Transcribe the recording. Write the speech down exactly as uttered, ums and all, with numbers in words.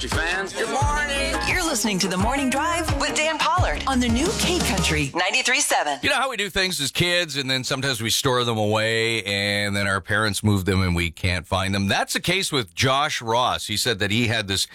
Fans, good morning. You're listening to The Morning Drive with Dan Pollard on the new K-Country ninety-three point seven. You know how we do things as kids, and then sometimes we store them away, and then our parents move them and we can't find them? That's the case with Josh Ross. He said that he had this